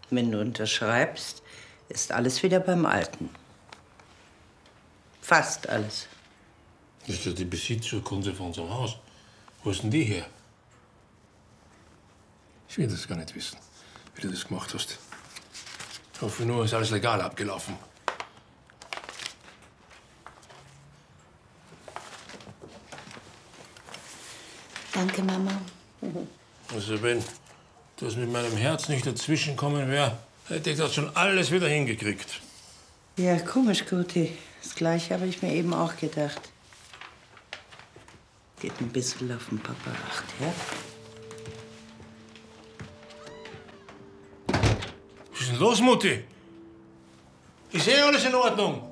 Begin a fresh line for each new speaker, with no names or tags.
Wenn du unterschreibst, ist alles wieder beim Alten. Fast alles.
Das ist ja die Besitzurkunde von unserem Haus. Wo ist denn die her? Ich will das gar nicht wissen, wie du das gemacht hast. Ich hoffe nur, ist alles legal abgelaufen.
Danke, Mama.
Also wenn das mit meinem Herz nicht dazwischenkommen wäre, hätte ich das schon alles wieder hingekriegt.
Ja, komisch, Guti. Das Gleiche habe ich mir eben auch gedacht. Geht ein bisschen auf den Papa acht, ja?
Was ist denn los, Mutti? Ich sehe alles in Ordnung.